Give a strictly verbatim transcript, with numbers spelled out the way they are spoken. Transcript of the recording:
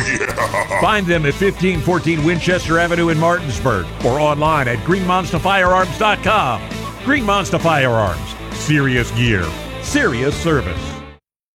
yeah. Find them at fifteen fourteen Winchester Avenue in Martinsburg or online at green monster firearms dot com. Green Monster Firearms. Serious gear. Serious service.